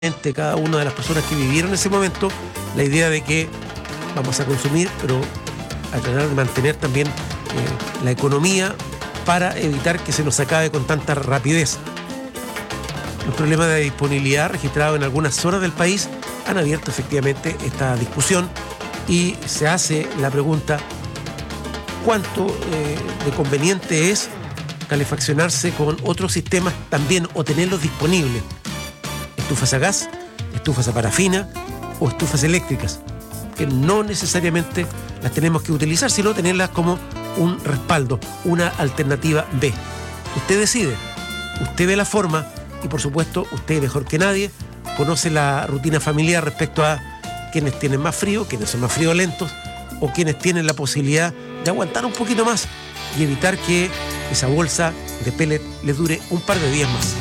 cada una de las personas que vivieron ese momento, la idea de que vamos a consumir, pero a tratar de mantener también la economía para evitar que se nos acabe con tanta rapidez. Los problemas de disponibilidad registrados en algunas zonas del país han abierto efectivamente esta discusión y se hace la pregunta: ¿cuánto de conveniente es calefaccionarse con otros sistemas también o tenerlos disponibles? Estufas a gas, estufas a parafina o estufas eléctricas, que no necesariamente las tenemos que utilizar, sino tenerlas como un respaldo, una alternativa B. Usted decide, usted ve la forma y por supuesto usted mejor que nadie conoce la rutina familiar respecto a quienes tienen más frío, quienes son más friolentos o quienes tienen la posibilidad de aguantar un poquito más y evitar que esa bolsa de pellet les dure un par de días más.